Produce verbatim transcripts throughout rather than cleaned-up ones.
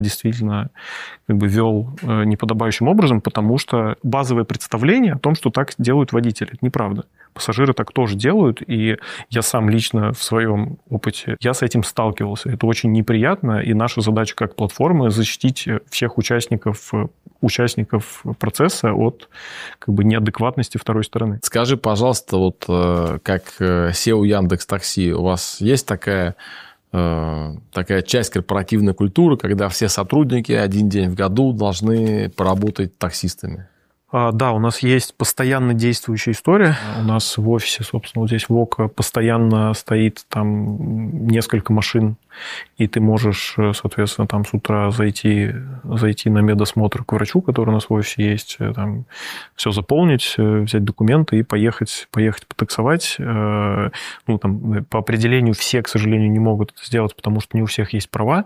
действительно как бы вел неподобающим образом, потому что базовое представление о том, что так делают водители, это неправда. Пассажиры так тоже делают, и я сам лично в своем опыте, я с этим сталкивался. Это очень неприятно, и наша задача как платформы защитить всех участников, участников процесса от как бы неадекватности второй стороны. Скажи, пожалуйста, вот как сео Яндекс.Такси, у вас есть такая... такая часть корпоративной культуры, когда все сотрудники один день в году должны поработать таксистами? Да, у нас есть постоянно действующая история. У нас в офисе, собственно, вот здесь в ОКО постоянно стоит там несколько машин, и ты можешь, соответственно, там с утра зайти, зайти на медосмотр к врачу, который у нас в офисе есть, там все заполнить, взять документы и поехать, поехать потаксовать. Ну, там, по определению все, к сожалению, не могут это сделать, потому что не у всех есть права.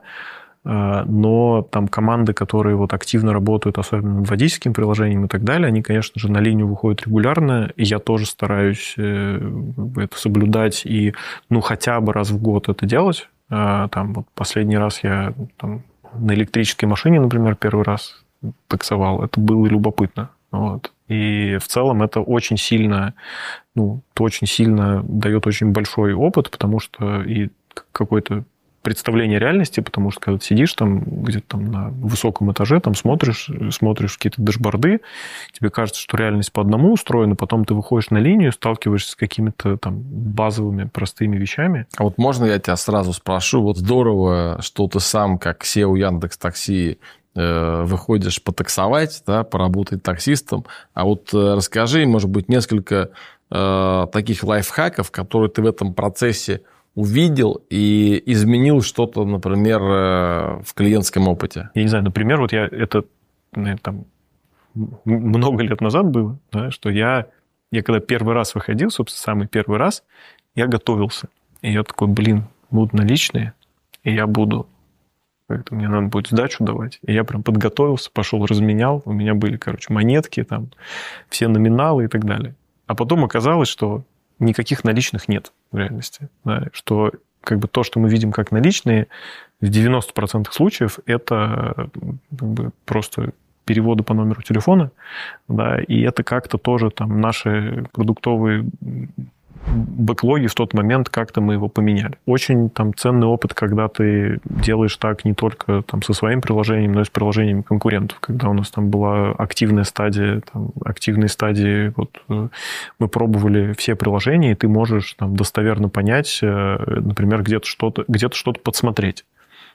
Но там команды, которые вот активно работают, особенно над водительским приложением и так далее, они, конечно же, на линию выходят регулярно, и я тоже стараюсь это соблюдать и, ну, хотя бы раз в год это делать. Там вот последний раз я там, на электрической машине, например, первый раз таксовал, это было любопытно. Вот. И в целом это очень сильно, ну, это очень сильно дает очень большой опыт, потому что и какой-то представление реальности, потому что когда ты сидишь там где-то там на высоком этаже, там смотришь, смотришь какие-то дэшборды, тебе кажется, что реальность по одному устроена, потом ты выходишь на линию, сталкиваешься с какими-то там базовыми простыми вещами. А вот можно я тебя сразу спрошу? Вот здорово, что ты сам, как сео Яндекс.Такси, выходишь потаксовать, да, поработать таксистом. А вот расскажи, может быть, несколько э, таких лайфхаков, которые ты в этом процессе увидел и изменил что-то, например, в клиентском опыте? Я не знаю, например, вот я это, наверное, там много лет назад было, да, что я, я когда первый раз выходил, собственно, самый первый раз, я готовился. И я такой, блин, будут наличные, и я буду, как-то мне надо будет сдачу давать. И я прям подготовился, пошел, разменял. У меня были, короче, монетки, там, все номиналы и так далее. А потом оказалось, что никаких наличных нет в реальности. Да, что как бы то, что мы видим как наличные, в девяноста процентах случаев это как бы просто переводы по номеру телефона, да, и это как-то тоже там наши продуктовые бэклоги в тот момент как-то мы его поменяли. Очень там ценный опыт, когда ты делаешь так не только там со своим приложением, но и с приложениями конкурентов. Когда у нас там была активная стадия, там, активные стадии, вот мы пробовали все приложения, и ты можешь там достоверно понять, например, где-то что-то, где-то что-то подсмотреть.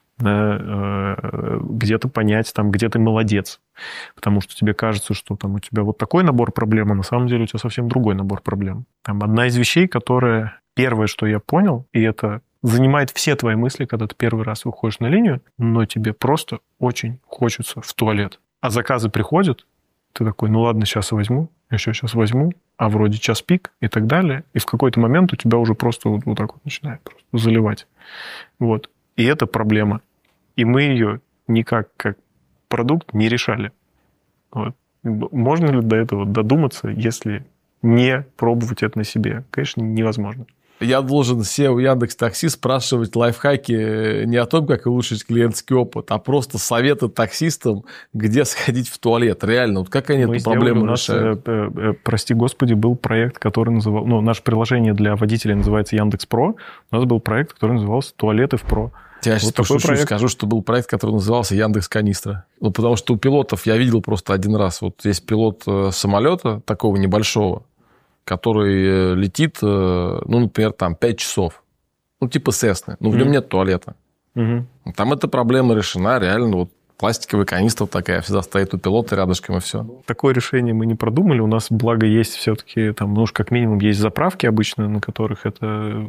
Где-то понять, там, где ты молодец. Потому что тебе кажется, что там, у тебя вот такой набор проблем, а на самом деле у тебя совсем другой набор проблем. Там одна из вещей, которая первое, что я понял, и это занимает все твои мысли, когда ты первый раз выходишь на линию, но тебе просто очень хочется в туалет. А заказы приходят, ты такой, ну ладно, сейчас возьму, еще сейчас возьму, а вроде час пик и так далее. И в какой-то момент у тебя уже просто вот, вот так вот начинает просто заливать. Вот. И это проблема. И мы ее никак как продукт не решали. Вот. Можно ли до этого додуматься, если не пробовать это на себе? Конечно, невозможно. Я должен сео Яндекс.Такси спрашивать лайфхаки не о том, как улучшить клиентский опыт, а просто советы таксистам, где сходить в туалет. Реально, вот как они Мы эту проблему нас, решают? Э, э, прости господи, был проект, который называл... Ну, наше приложение для водителей называется Яндекс.Про. У нас был проект, который назывался «Туалеты в Про». Я сейчас вот пошучу, скажу, что был проект, который назывался Яндекс.Канистра. Ну, потому что у пилотов я видел просто один раз. Вот есть пилот самолета такого небольшого, который летит, ну, например, там пять часов. Ну, типа Сесны. Ну, в нем mm-hmm. нет туалета. Mm-hmm. Там эта проблема решена. Реально, вот пластиковая канистра такая всегда стоит у пилота рядышком, и все. Такое решение мы не продумали. У нас, благо, есть все-таки, там, ну уж как минимум, есть заправки обычно, на которых это,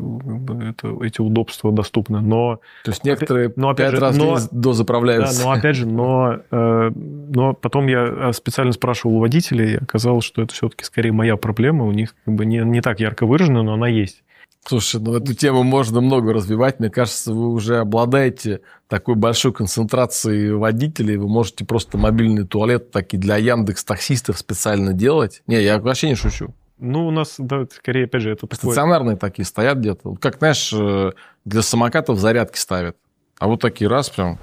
это, эти удобства доступны. Но, То есть некоторые но, пять же, раз но, в день дозаправляются. Да, но опять же, но, но потом я специально спрашивал у водителей, и оказалось, что это все-таки скорее моя проблема. У них как бы не, не так ярко выражена, но она есть. Слушай, ну эту тему можно много развивать. Мне кажется, вы уже обладаете такой большой концентрацией водителей. Вы можете просто мобильный туалет такие для Яндекс.Таксистов специально делать. Не, я вообще не шучу. Ну, у нас, да, скорее, опять же, это... Стационарные такое... такие стоят где-то. Как, знаешь, для самокатов зарядки ставят. А вот такие раз прям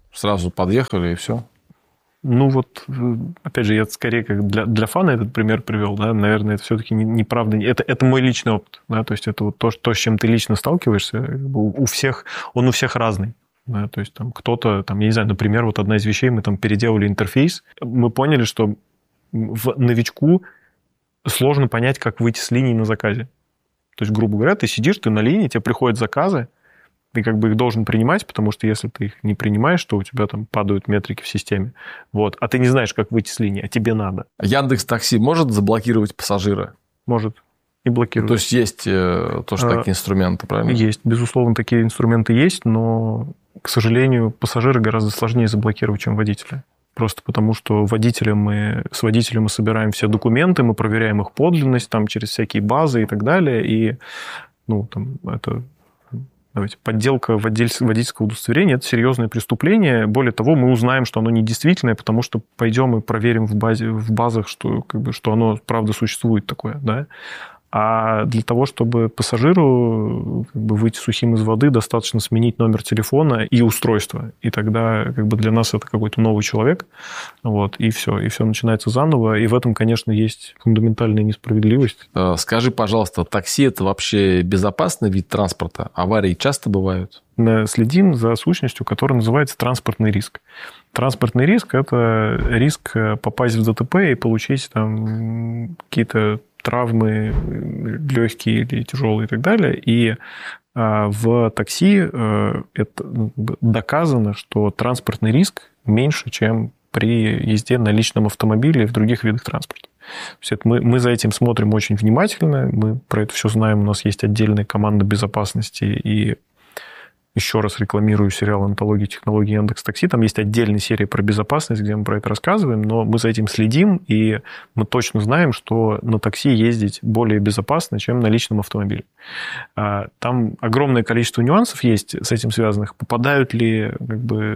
Сразу подъехали, и все. Ну вот, опять же, я скорее как для, для фана этот пример привел, да, наверное, это все-таки неправда. Не, это, это мой личный опыт, да, то есть это вот то, то, с чем ты лично сталкиваешься, у всех, он у всех разный. Да, то есть там кто-то, там, я не знаю, например, вот одна из вещей, мы там переделали интерфейс, мы поняли, что в новичку сложно понять, как выйти с линии на заказе. То есть, грубо говоря, ты сидишь, ты на линии, тебе приходят заказы, ты как бы их должен принимать, потому что если ты их не принимаешь, то у тебя там падают метрики в системе. Вот. А ты не знаешь, как выйти с линии, а тебе надо. Яндекс.Такси может заблокировать пассажира? Может. И блокирует. То есть есть э, тоже а, такие инструменты, правильно? Есть. Безусловно, такие инструменты есть, но, к сожалению, пассажира гораздо сложнее заблокировать, чем водителя. Просто потому, что водителям мы, с водителем мы собираем все документы, мы проверяем их подлинность там, через всякие базы и так далее. И ну, там, это... Давайте. Подделка водительского удостоверения – это серьезное преступление. Более того, мы узнаем, что оно недействительное, потому что пойдем и проверим в, базе, в базах, что, как бы, что оно правда существует такое. Да? А для того, чтобы пассажиру как бы, выйти сухим из воды, достаточно сменить номер телефона и устройство. И тогда как бы, для нас это какой-то новый человек. Вот, и все. И все начинается заново. И в этом, конечно, есть фундаментальная несправедливость. Скажи, пожалуйста, такси – это вообще безопасный вид транспорта? Аварии часто бывают? Следим за сущностью, которая называется транспортный риск. Транспортный риск – это риск попасть в ДТП и получить там какие-то травмы легкие или тяжелые и так далее. И в такси это доказано, что транспортный риск меньше, чем при езде на личном автомобиле и в других видах транспорта. То есть это мы, мы за этим смотрим очень внимательно, мы про это все знаем, у нас есть отдельная команда безопасности, и еще раз рекламирую сериал «Антология технологий Яндекс.Такси». Там есть отдельная серия про безопасность, где мы про это рассказываем, но мы за этим следим, и мы точно знаем, что на такси ездить более безопасно, чем на личном автомобиле. Там огромное количество нюансов есть с этим связанных. Попадают ли как бы,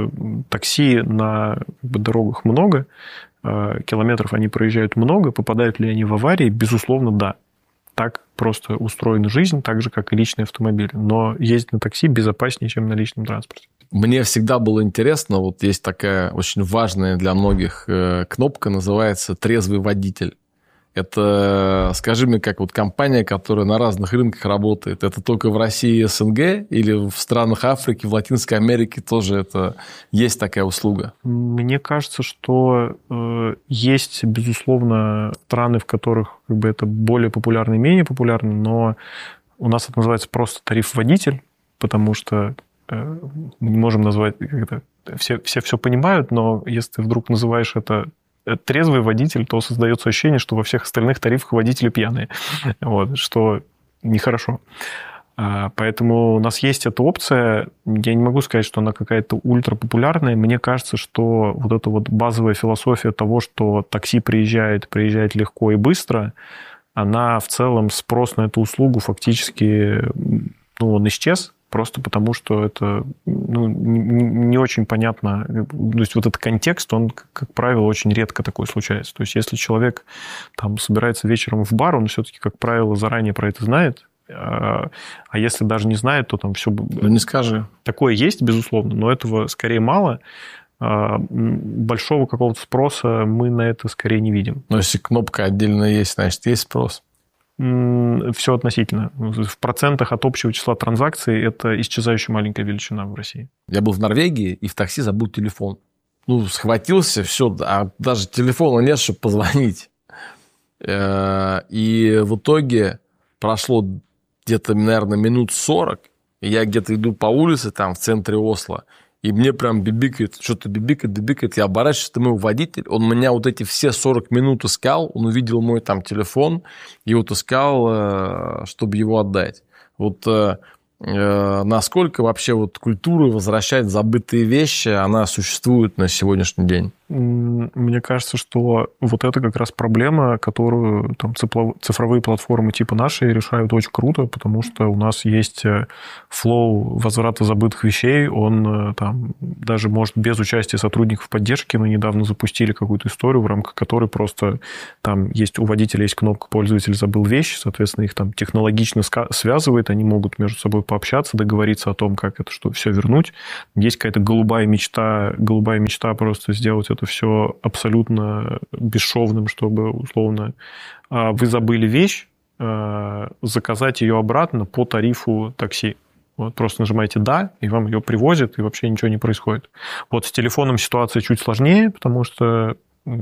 такси на как бы, дорогах много, километров они проезжают много, попадают ли они в аварии? Безусловно, да. Так просто устроена жизнь, так же, как и личный автомобиль. Но ездить на такси безопаснее, чем на личном транспорте. Мне всегда было интересно, вот есть такая очень важная для многих кнопка, называется «трезвый водитель». Это, скажи мне, как вот компания, которая на разных рынках работает, это только в России и СНГ или в странах Африки, в Латинской Америке тоже это есть такая услуга? Мне кажется, что э, есть, безусловно, страны, в которых как бы, это более популярно и менее популярно, но у нас это называется просто тариф-водитель, потому что э, мы не можем назвать... Как-то, все, все все понимают, но если ты вдруг называешь это трезвый водитель, то создается ощущение, что во всех остальных тарифах водители пьяные, вот, что нехорошо. Поэтому у нас есть эта опция. Я не могу сказать, что она какая-то ультрапопулярная. Мне кажется, что вот эта вот базовая философия того, что такси приезжает, приезжает легко и быстро, она в целом, спрос на эту услугу фактически, ну, он исчез. Просто потому, что это ну, не, не очень понятно. То есть вот этот контекст, он, как правило, очень редко такое случается. То есть если человек там, собирается вечером в бар, он все-таки, как правило, заранее про это знает. А если даже не знает, то там все... Ну, не скажи. Такое есть, безусловно, но этого скорее мало. Большого какого-то спроса мы на это скорее не видим. Но если кнопка отдельно есть, значит, есть спрос. Все относительно. В процентах от общего числа транзакций это исчезающая маленькая величина в России. Я был в Норвегии и в такси забыл телефон. Ну, схватился, все, а даже телефона нет, чтобы позвонить. И в итоге прошло где-то, наверное, минут сорок, и я где-то иду по улице там в центре Осло, и мне прям бибикает, что-то бибикает, бибикает. Я оборачиваюсь, это мой водитель. Он меня вот эти все сорок минут искал. Он увидел мой там телефон и вот искал, чтобы его отдать. Вот э, насколько вообще вот культура возвращать забытые вещи, она существует на сегодняшний день? Мне кажется, что вот это как раз проблема, которую там цифровые платформы типа нашей решают очень круто, потому что у нас есть флоу возврата забытых вещей, он там даже может без участия сотрудников поддержки. Мы недавно запустили какую-то историю, в рамках которой просто там есть у водителя есть кнопка «Пользователь забыл вещи», соответственно, их там технологично связывает, они могут между собой пообщаться, договориться о том, как это что все вернуть. Есть какая-то голубая мечта, голубая мечта просто сделать это все абсолютно бесшовным, чтобы, условно, вы забыли вещь, заказать ее обратно по тарифу такси. Вот просто нажимаете «да», и вам ее привозят, и вообще ничего не происходит. Вот с телефоном ситуация чуть сложнее, потому что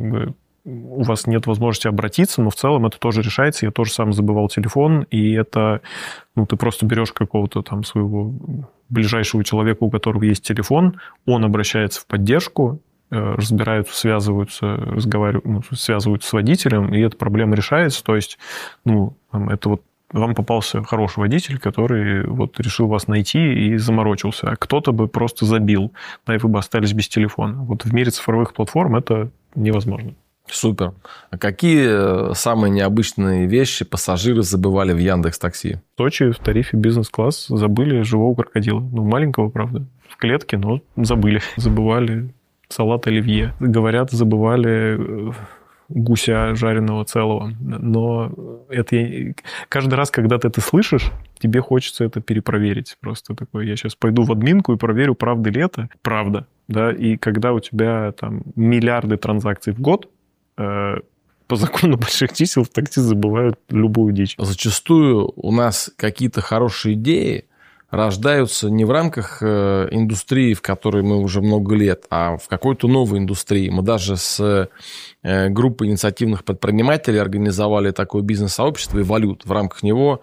у вас нет возможности обратиться, но в целом это тоже решается. Я тоже сам забывал телефон, и это, ну, ты просто берешь какого-то там своего ближайшего человека, у которого есть телефон, он обращается в поддержку, разбираются, связываются, разговаривают, ну, связываются с водителем, и эта проблема решается. То есть, ну, это вот вам попался хороший водитель, который вот решил вас найти и заморочился, а кто-то бы просто забил, да, и вы бы остались без телефона. Вот в мире цифровых платформ это невозможно. Супер. А какие самые необычные вещи пассажиры забывали в Яндекс.Такси? В Сочи в тарифе бизнес-класс забыли живого крокодила. Ну, маленького, правда, в клетке, но забыли. Забывали салат оливье. Говорят, забывали гуся жареного целого. Но это каждый раз, когда ты это слышишь, тебе хочется это перепроверить. Просто такой, я сейчас пойду в админку и проверю, правда ли это. Правда. Да? И когда у тебя там миллиарды транзакций в год, э, по закону больших чисел в такси забывают любую дичь. Зачастую у нас какие-то хорошие идеи рождаются не в рамках индустрии, в которой мы уже много лет, а в какой-то новой индустрии. Мы даже с группой инициативных предпринимателей организовали такое бизнес-сообщество «Эволют». В рамках него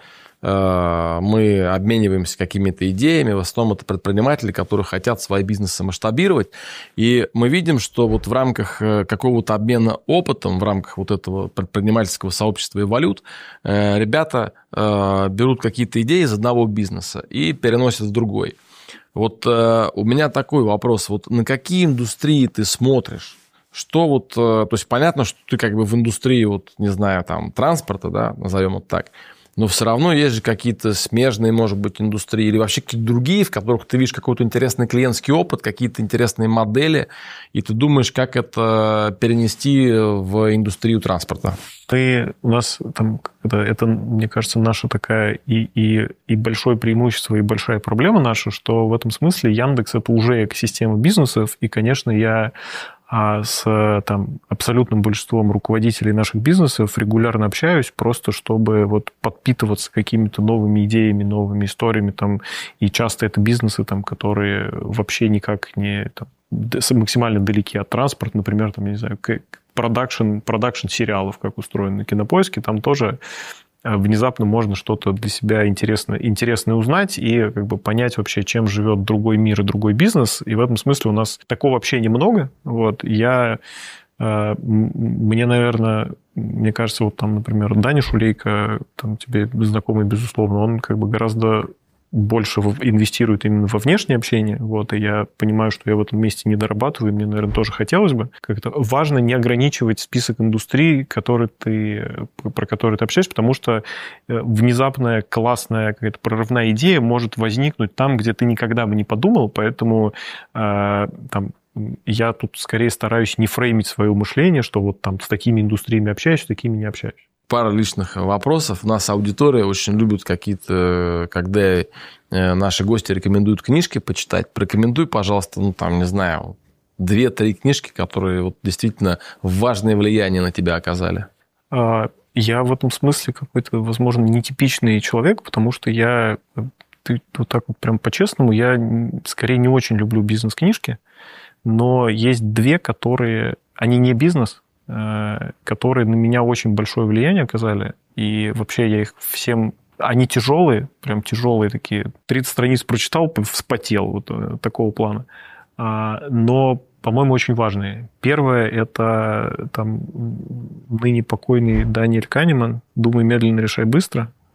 мы обмениваемся какими-то идеями, в основном это предприниматели, которые хотят свои бизнесы масштабировать, и мы видим, что вот в рамках какого-то обмена опытом, в рамках вот этого предпринимательского сообщества «Эволют», ребята берут какие-то идеи из одного бизнеса и переносят в другой. Вот у меня такой вопрос, вот на какие индустрии ты смотришь? Что вот, то есть понятно, что ты как бы в индустрии, вот, не знаю, там, транспорта, да, назовем это так, но все равно есть же какие-то смежные, может быть, индустрии или вообще какие-то другие, в которых ты видишь какой-то интересный клиентский опыт, какие-то интересные модели, и ты думаешь, как это перенести в индустрию транспорта. Ты у нас там, это, это, мне кажется, наша такая и, и, и большое преимущество, и большая проблема наша, что в этом смысле Яндекс – это уже экосистема бизнесов, и, конечно, я а с там, абсолютным большинством руководителей наших бизнесов регулярно общаюсь, просто чтобы вот подпитываться какими-то новыми идеями, новыми историями. Там, и часто это бизнесы, там, которые вообще никак не там, максимально далеки от транспорта. Например, там, я не знаю, продакшн, продакшн сериалов, как устроен на Кинопоиске, там тоже внезапно можно что-то для себя интересное, интересное узнать и как бы понять вообще, чем живет другой мир и другой бизнес. И в этом смысле у нас такого вообще немного. Вот. Я, мне, наверное, мне кажется, вот там, например, Даня Шулейко, там тебе знакомый, безусловно, он как бы гораздо больше инвестирует именно во внешнее общение, вот, и я понимаю, что я в этом месте не дорабатываю, и мне, наверное, тоже хотелось бы. Как-то важно не ограничивать список индустрий, которые ты, про которые ты общаешься, потому что внезапная классная какая-то прорывная идея может возникнуть там, где ты никогда бы не подумал, поэтому э, там, я тут скорее стараюсь не фреймить свое мышление, что вот там с такими индустриями общаюсь, с такими не общаюсь. Пара личных вопросов. У нас аудитория очень любит какие-то, когда наши гости рекомендуют книжки почитать. Порекомендуй, пожалуйста, ну там, не знаю, две-три книжки, которые вот действительно важное влияние на тебя оказали. Я в этом смысле какой-то, возможно, нетипичный человек, потому что я, ты вот так вот прям по-честному, я скорее не очень люблю бизнес-книжки, но есть две, которые, они не бизнес, которые на меня очень большое влияние оказали. И вообще я их всем... Они тяжелые, прям тяжелые такие. тридцать страниц прочитал, вспотел, вот такого плана. Но, по-моему, очень важные. Первое – это там ныне покойный Даниэль Канеман «Думай медленно, решай быстро».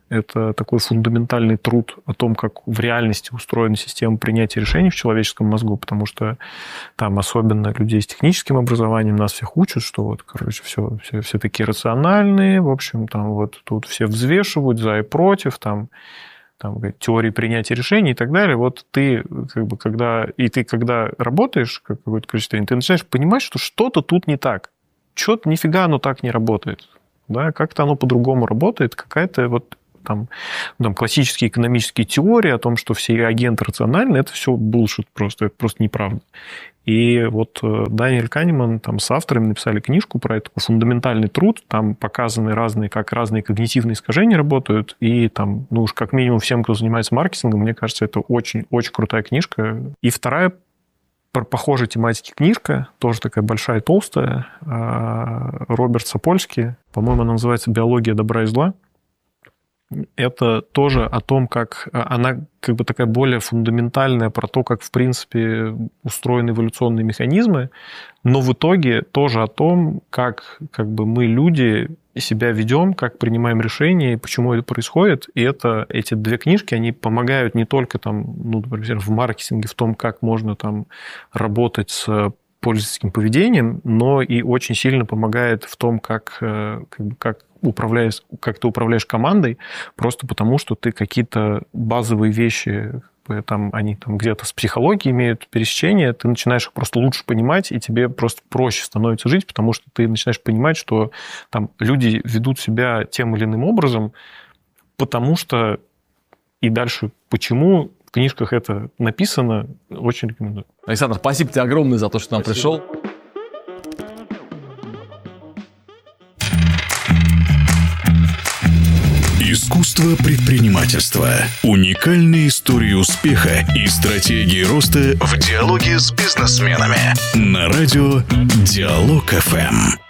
Это такой фундаментальный труд о том, как в реальности устроена система принятия решений в человеческом мозгу, потому что там особенно людей с техническим образованием нас всех учат, что вот, короче, все, все, все такие рациональные, в общем, там вот тут все взвешивают за и против, там, там теории принятия решений и так далее. Вот ты, как бы, когда, и ты, когда работаешь как какое-то количество времени, ты начинаешь понимать, что что-то тут не так. Что-то нифига оно так не работает. Да? Как-то оно по-другому работает. Какая-то вот там, там классические экономические теории о том, что все агенты рациональны, это все булшит просто, это просто неправда. И вот Даниэль Канеман там с авторами написали книжку про это, фундаментальный труд, там показаны разные, как разные когнитивные искажения работают, и там, ну уж как минимум всем, кто занимается маркетингом, мне кажется, это очень-очень крутая книжка. И вторая по похожей тематике книжка, тоже такая большая, толстая, Роберт Сапольский, по-моему, она называется «Биология добра и зла». Это тоже о том, как она как бы такая более фундаментальная про то, как, в принципе, устроены эволюционные механизмы, но в итоге тоже о том, как, как бы мы, люди, себя ведем, как принимаем решения, и почему это происходит. И это, эти две книжки, они помогают не только там, ну, например, в маркетинге, в том, как можно там работать с пользовательским поведением, но и очень сильно помогает в том, как, как, как управляешь, как ты управляешь командой, просто потому, что ты какие-то базовые вещи, там, они там где-то с психологией имеют пересечение, ты начинаешь их просто лучше понимать, и тебе просто проще становится жить, потому что ты начинаешь понимать, что там люди ведут себя тем или иным образом, потому что и дальше почему в книжках это написано, очень рекомендую. Александр, спасибо тебе огромное за то, что нам пришел. Искусство предпринимательства. Уникальные истории успеха и стратегии роста в диалоге с бизнесменами. На радио Диалог эф эм.